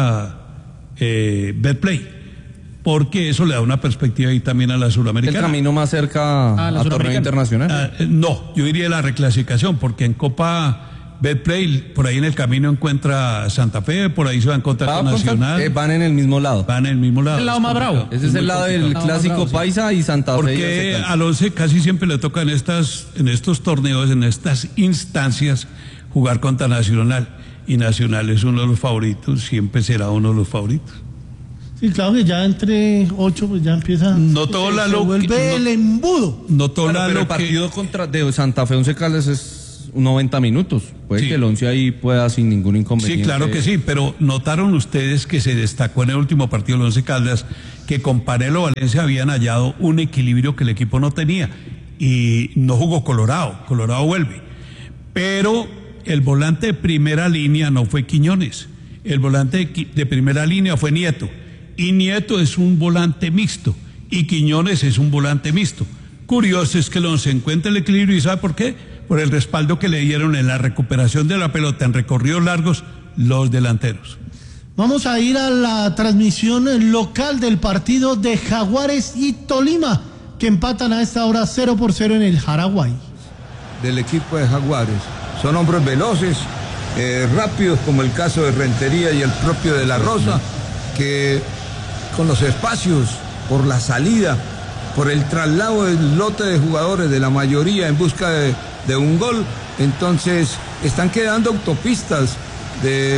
Copa Betplay, porque eso le da una perspectiva ahí también a la Suramericana. ¿El camino más cerca a torneo internacional? No, yo diría la reclasificación, porque en Copa Betplay, por ahí en el camino encuentra Santa Fe, por ahí se va a encontrar con Nacional. Van en el mismo lado. Van en el mismo lado. El lado más bravo. Ese es el lado del clásico paisa y Santa Fe. Porque al 11 casi siempre le toca en estos torneos, en estas instancias, jugar contra Nacional. Y Nacional es uno de los favoritos, siempre será uno de los favoritos. Sí, claro que ya entre 8 pues ya empieza. No todo se vuelve el embudo. No todo pero el partido de Santa Fe 11 Caldas es 90 minutos. Puede que el 11 ahí pueda sin ningún inconveniente. Sí, claro que sí, pero notaron ustedes que se destacó en el último partido del 11 Caldas que con Panelo Valencia habían hallado un equilibrio que el equipo no tenía y no jugó Colorado vuelve. Pero el volante de primera línea no fue Quiñones, el volante de primera línea fue Nieto. Y Nieto es un volante mixto y Quiñones es un volante mixto. Curioso es que el 11 encuentra el equilibrio, ¿y sabe por qué? Por el respaldo que le dieron en la recuperación de la pelota en recorridos largos los delanteros. Vamos a ir a la transmisión local del partido de Jaguares y Tolima, que empatan a esta hora 0-0 en el Jaraguay. Del equipo de Jaguares. Son hombres veloces, rápidos, como el caso de Rentería y el propio de la Rosa, que con los espacios, por la salida, por el traslado del lote de jugadores de la mayoría en busca de un gol, entonces están quedando autopistas de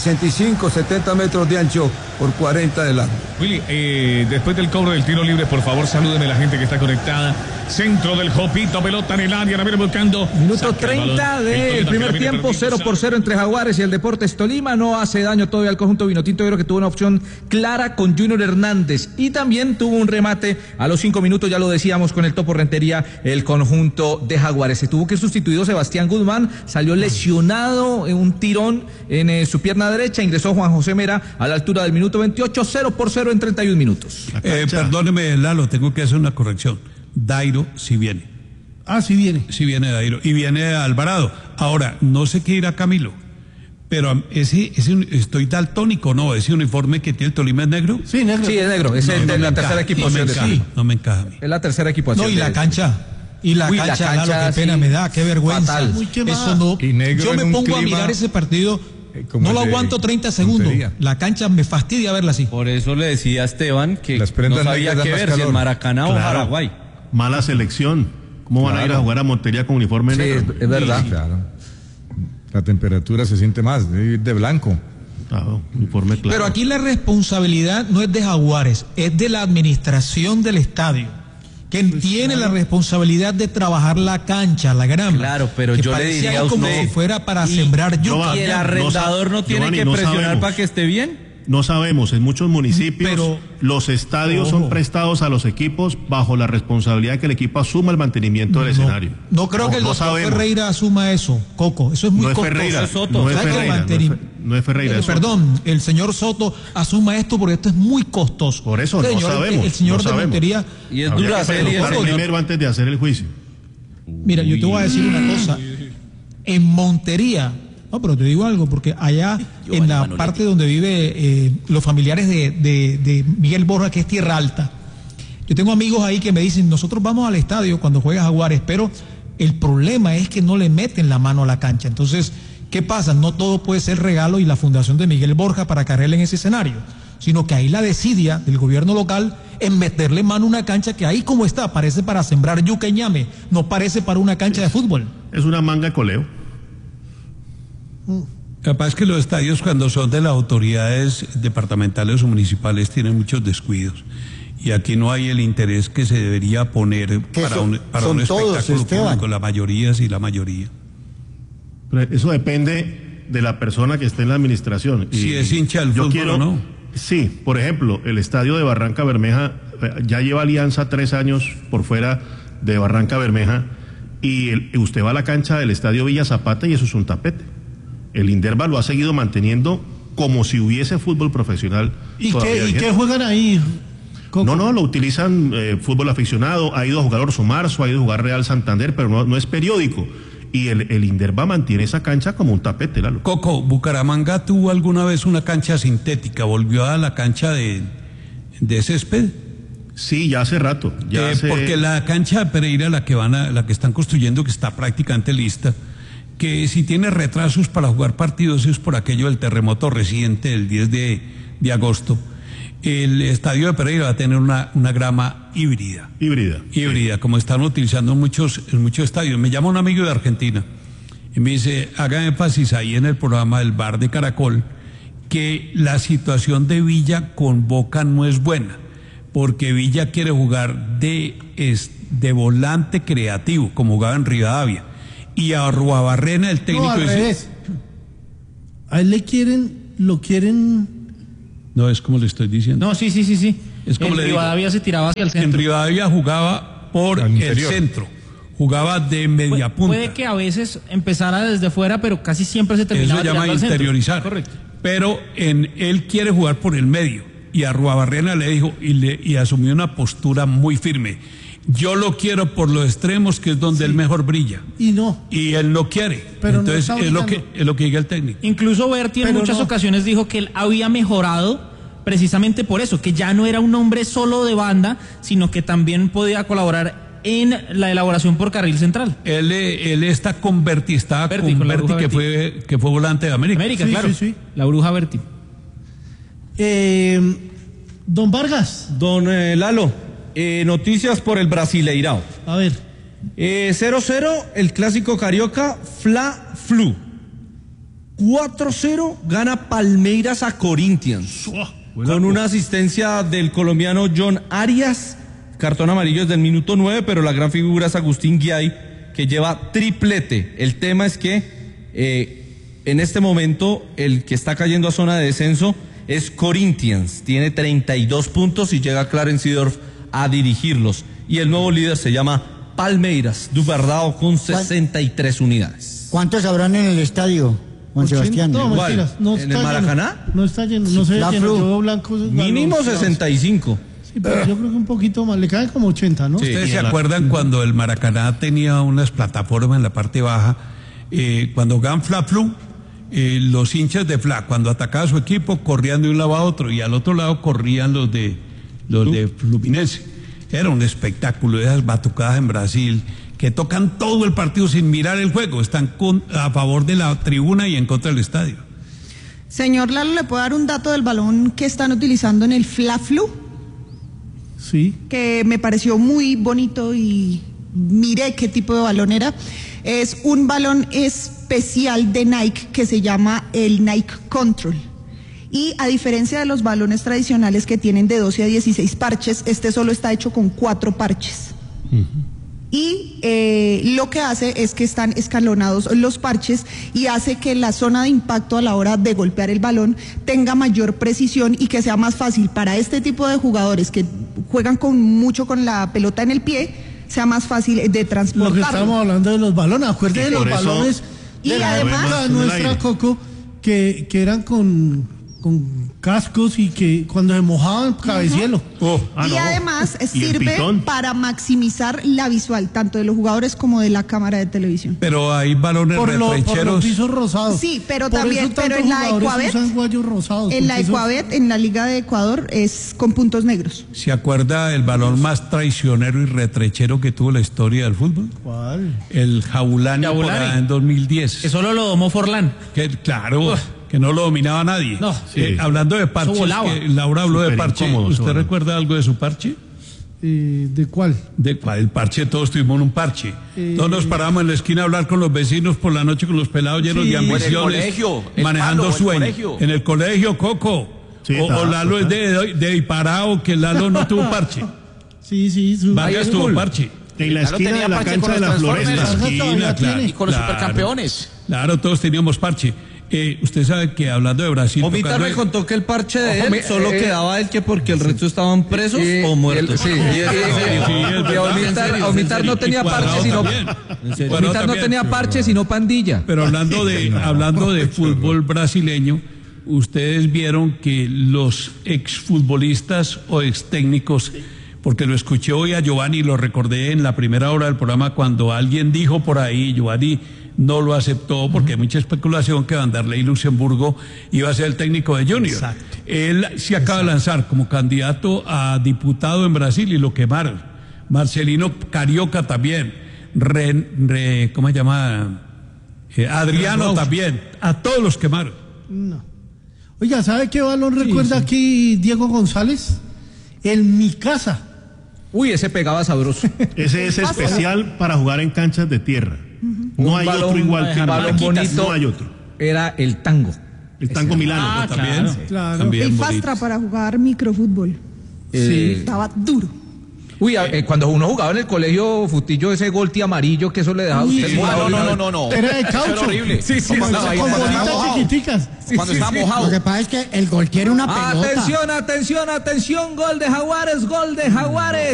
65, 70 metros de ancho por 40 de largo. Willy, después del cobro del tiro libre, por favor, salúdenme a la gente que está conectada. Centro del Jopito, pelota en el área, la viene buscando. Minuto 30 del primer tiempo, 0-0 entre Jaguares y el Deportes Tolima. No hace daño todavía al conjunto vinotinto, creo que tuvo una opción clara con Junior Hernández y también tuvo un remate a los 5 minutos, ya lo decíamos, con el Topo Rentería, el conjunto de Jaguares. Se tuvo que sustituir Sebastián Guzmán, salió lesionado en un tirón en su pierna derecha, ingresó Juan José Mera a la altura del minuto 28, 0-0 en 31 minutos. Perdóneme, Lalo, tengo que hacer una corrección. Dairo sí viene. Sí viene. Sí viene Dairo. Y viene Alvarado. Ahora, no sé qué irá Camilo, pero estoy daltónico, ¿no? Ese uniforme que tiene el Tolima es negro. Sí, negro. Sí, es negro. Es el de la tercera equipación. No me encaja a mí. Es la tercera equipación. No, y la cancha. Y la cancha, Lalo, qué pena me da, qué vergüenza. Fatal. Muy quemada. Eso no. Yo me pongo a mirar ese partido. No lo aguanto 30 segundos. Montería. La cancha me fastidia verla así. Por eso le decía a Esteban que no sabía qué ver, si en Maracaná o Paraguay. Mala selección. ¿Cómo van a ir a jugar a Montería con uniforme negro? Es verdad. Sí, claro. La temperatura se siente más, de blanco. Uniforme claro. Pero aquí la responsabilidad no es de Jaguares, es de la administración del estadio, que tiene la responsabilidad de trabajar la cancha, la grama. Claro, pero yo le diría a usted, como si fuera para sembrar yuca. ¿Y el arrendador no tiene que presionar para que esté bien? No sabemos, en muchos municipios los estadios son prestados a los equipos bajo la responsabilidad de que el equipo asuma el mantenimiento del escenario. No creo que el doctor Ferreira asuma eso, Coco, eso es muy costoso. No es Ferreira. Perdón, el señor Soto asuma esto porque esto es muy costoso. Por eso no sabemos. El señor de Montería. Y es Duracell primero antes de hacer el juicio. Mira, yo te voy a decir una cosa. En Montería, no, pero te digo algo, porque allá en la parte donde vive los familiares de Miguel Borja, que es Tierra Alta, yo tengo amigos ahí que me dicen, nosotros vamos al estadio cuando juega Jaguares, pero el problema es que no le meten la mano a la cancha. Entonces, ¿qué pasa? No todo puede ser regalo y la fundación de Miguel Borja para cargarle en ese escenario, sino que ahí la desidia del gobierno local en meterle mano a una cancha que ahí como está, parece para sembrar yuca y ñame, no parece para una cancha de fútbol. Es una manga de coleo. Capaz que los estadios, cuando son de las autoridades departamentales o municipales, tienen muchos descuidos. Y aquí no hay el interés que se debería poner para un espectáculo público. La mayoría, sí, la mayoría. Pero eso depende de la persona que esté en la administración. Si es hincha del fútbol o no. Sí, por ejemplo, el estadio de Barranca Bermeja ya lleva Alianza 3 años por fuera de Barranca Bermeja. Y usted va a la cancha del Estadio Villa Zapata y eso es un tapete. El Inderva lo ha seguido manteniendo como si hubiese fútbol profesional. ¿Y qué juegan ahí? Coco. No, lo utilizan fútbol aficionado. Ha ido a jugar Orso Marzo, ha ido a jugar Real Santander, pero no es periódico. Y el Inderva mantiene esa cancha como un tapete, Lalo. Coco, ¿Bucaramanga tuvo alguna vez una cancha sintética? ¿Volvió a la cancha de césped? Sí, ya hace rato. Porque la cancha de Pereira, la que están construyendo, que está prácticamente lista, que si tiene retrasos para jugar partidos es por aquello del terremoto reciente del 10 de agosto. El estadio de Pereira va a tener una grama híbrida. Híbrida, sí. Como están utilizando en muchos estadios. Me llama un amigo de Argentina y me dice, haga énfasis ahí en el programa del Bar de Caracol, que la situación de Villa con Boca no es buena, porque Villa quiere jugar de volante creativo, como jugaba en Rivadavia. Y a Arruabarrena, el técnico... No, al revés. A él lo quieren... No, es como le estoy diciendo. No, sí. Es como en Rivadavia se tiraba hacia el centro. En Rivadavia jugaba por el centro. Jugaba de media punta. Puede que a veces empezara desde fuera, pero casi siempre se terminaba tirando al centro. Eso se llama interiorizar. Correcto. Pero él quiere jugar por el medio. Y Arruabarrena le dijo y asumió una postura muy firme. Yo lo quiero por los extremos, que es donde él mejor brilla. Y él no quiere. Pero entonces no es lo que diga el técnico. Incluso Berti en muchas ocasiones dijo que él había mejorado precisamente por eso, que ya no era un hombre solo de banda, sino que también podía colaborar en la elaboración por carril central. Él está con Berti, con Berti que fue volante de América. Sí, claro. Sí. La bruja Berti. Don Vargas. Don Lalo, noticias por el Brasileirao. A ver. 0-0 el clásico carioca Fla-Flu. 4-0 gana Palmeiras a Corinthians. Con una asistencia del colombiano John Arias. Cartón amarillo desde el minuto 9, pero la gran figura es Agustín Guiay, que lleva triplete. El tema es que en este momento el que está cayendo a zona de descenso es Corinthians. Tiene 32 puntos y llega Clarence Seedorf a dirigirlos. Y el nuevo líder se llama Palmeiras du Verdao con 63 unidades. ¿Cuántos habrán en el estadio, Juan Sebastián? No, ¿En el Maracaná? No está lleno, no se llena. Yo blanco, mínimo 65. Sí, pero yo creo que un poquito más, le caen como 80, ¿no? Sí. ¿Ustedes se acuerdan cuando el Maracaná tenía unas plataformas en la parte baja? Cuando gan Fla-Flu, los hinchas de Fla, cuando atacaba a su equipo, corrían de un lado a otro, y al otro lado corrían los de Fluminense. Era un espectáculo, esas batucadas en Brasil, que tocan todo el partido sin mirar el juego, están a favor de la tribuna y en contra del estadio. Señor Lalo, ¿le puedo dar un dato del balón que están utilizando en el Fla-Flu? Sí. Que me pareció muy bonito y miré qué tipo de balón era. Es un balón especial de Nike que se llama el Nike Control. Y a diferencia de los balones tradicionales que tienen de 12 a 16 parches, este solo está hecho con 4 parches. Y lo que hace es que están escalonados los parches y hace que la zona de impacto a la hora de golpear el balón tenga mayor precisión y que sea más fácil para este tipo de jugadores que juegan mucho con la pelota en el pie, sea más fácil de transportar. Lo que estamos hablando de los balones, acuérdate de los balones de la época nuestra, Coco, que eran con cascos y que cuando se mojaban, cabecielo. Y además sirve para maximizar la visual, tanto de los jugadores como de la cámara de televisión. Pero hay balones retrecheros. Por los pisos rosados. Sí, pero también, pero en la Ecuabet, en la Liga de Ecuador, es con puntos negros. ¿Se acuerda el balón más traicionero y retrechero que tuvo la historia del fútbol? ¿Cuál? El Jaulani en 2010. Que solo lo domó Forlán. Claro. Que no lo dominaba nadie. No. Hablando de parches, Laura habló de parche. ¿Usted recuerda algo de su parche? ¿De cuál? El parche, todos tuvimos un parche. Todos nos parábamos en la esquina a hablar con los vecinos por la noche, con los pelados llenos de ambiciones, manejando sueños. En el colegio, Coco. Sí, o Lalo es de Iparao, que Lalo no tuvo parche. Sí. Vargas tuvo parche. En la esquina de la cancha de la Floresta. Y con los supercampeones. Claro, todos teníamos parche. Usted sabe que hablando de Brasil... Omita me contó que el parche de él solo quedaba él que porque el resto estaban presos o muertos. Omitar no tenía parche sino pandilla. Pero hablando de fútbol brasileño, ustedes vieron que los exfutbolistas o extécnicos, porque lo escuché hoy a Giovanni, lo recordé en la primera hora del programa cuando alguien dijo por ahí, Giovanni no lo aceptó porque hay mucha especulación que Vanderlei Luxemburgo iba a ser el técnico de Junior. Exacto. Él se acaba de lanzar como candidato a diputado en Brasil y lo quemaron. Marcelino Carioca también. ¿Cómo se llama? Adriano también. A todos los quemaron. No. Oiga, ¿sabe qué balón recuerda aquí Diego González? El Mi Casa. Uy, ese pegaba sabroso. Ese es especial para jugar en canchas de tierra. No hay otro igual que Marquitas, no hay otro. Era el tango. El tango Milano también. Claro. También el Fastra para jugar microfútbol. Sí. Estaba duro. Uy, cuando uno jugaba en el colegio Futillo, ese golti amarillo que eso le dejaba a usted. No. Era de caucho. Era horrible. Sí. Con bolitas chiquiticas. Cuando estaba mojado. Lo que pasa es que el gol quiere una pelota. Atención, gol de Jaguares.